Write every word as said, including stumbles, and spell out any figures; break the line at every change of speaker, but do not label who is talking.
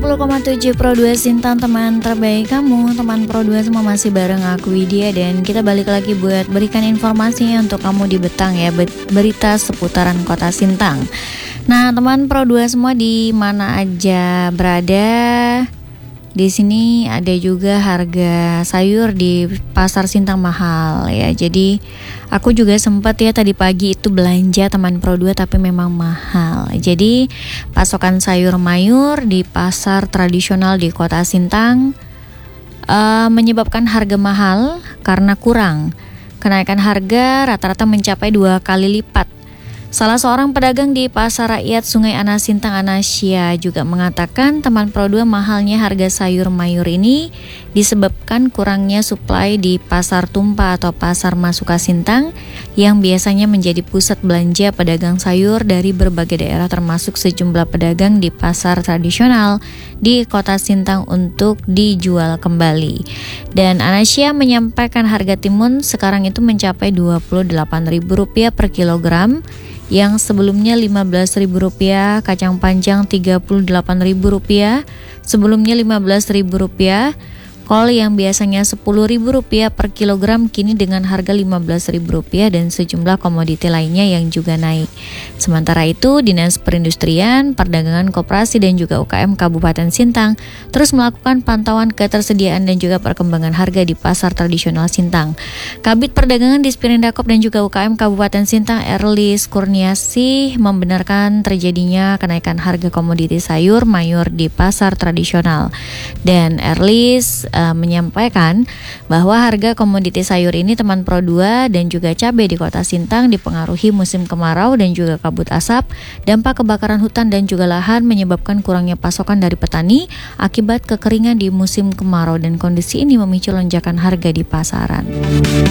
puluh koma tujuh Pro dua Sintang, teman terbaik kamu. Teman Pro dua semua masih bareng aku Widya, dan kita balik lagi buat berikan informasinya untuk kamu di Betang ya, berita seputaran kota Sintang. Nah, teman Pro dua semua di mana aja berada, di sini ada juga harga sayur di pasar Sintang mahal ya. Jadi aku juga sempat ya tadi pagi itu belanja teman Pro dua, tapi memang mahal. Jadi pasokan sayur mayur di pasar tradisional di kota Sintang uh, menyebabkan harga mahal karena kurang. Kenaikan harga rata-rata mencapai dua kali lipat. Salah seorang pedagang di Pasar Rakyat Sungai Anas Sintang, Anasya, juga mengatakan teman Pro dua mahalnya harga sayur mayur ini disebabkan kurangnya suplai di Pasar Tumpah atau Pasar Masuka Sintang yang biasanya menjadi pusat belanja pedagang sayur dari berbagai daerah, termasuk sejumlah pedagang di pasar tradisional di kota Sintang untuk dijual kembali. Dan Anasya menyampaikan harga timun sekarang itu mencapai dua puluh delapan ribu rupiah per kilogram, yang sebelumnya lima belas ribu rupiah, kacang panjang tiga puluh delapan ribu rupiah, sebelumnya lima belas ribu rupiah, kol yang biasanya sepuluh ribu rupiah per kilogram kini dengan harga lima belas ribu rupiah, dan sejumlah komoditi lainnya yang juga naik. Sementara itu, Dinas Perindustrian, Perdagangan Koperasi dan juga U K M Kabupaten Sintang terus melakukan pantauan ketersediaan dan juga perkembangan harga di pasar tradisional Sintang. Kabid Perdagangan Disperindak dan juga U K M Kabupaten Sintang, Erlis Kurniasih, membenarkan terjadinya kenaikan harga komoditi sayur mayur di pasar tradisional. Dan Erlis uh, menyampaikan bahwa harga komoditi sayur ini teman Pro dua dan juga cabai di kota Sintang dipengaruhi musim kemarau dan juga kabut asap, dampak kebakaran hutan dan juga lahan menyebabkan kurangnya pasokan dari petani akibat kekeringan di musim kemarau, dan kondisi ini memicu lonjakan harga di pasaran.